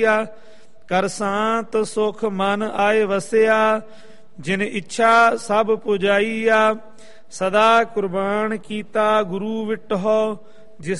ਕਰ ਸਾਂਤ ਸੁਖ ਮਨ ਆਏ ਵਸਿਆ, ਜਿਨ ਇੱਛਾ ਸਭ ਪੁਜਾਈਆ। ਸਦਾ ਕੁਰਬਾਨ ਕੀਤਾ ਗੁਰੂ ਵਿਟਹੁ,